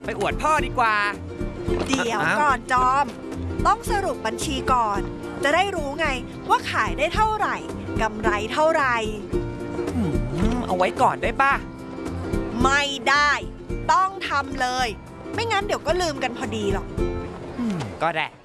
ไปอวดพ่อดีกว่าเดี๋ยวก่อนจอม ต้องสรุปบัญชีก่อน จะได้รู้ไงว่าขายได้เท่าไหร่กำไรเท่าไหร่เอาไว้ก่อนได้ป่ะไม่ได้ต้องทำเลย ไม่งั้นเดี๋ยวก็ลืมกันพอดีหรอกก็ได้